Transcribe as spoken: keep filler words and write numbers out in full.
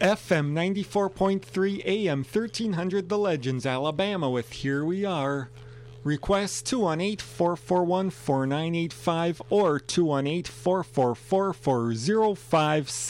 F M ninety-four point three, A M thirteen hundred The Legends, Alabama with Here We Are. Request two one eight, four four one, four nine eight five or two one eight, four four four, four zero five seven.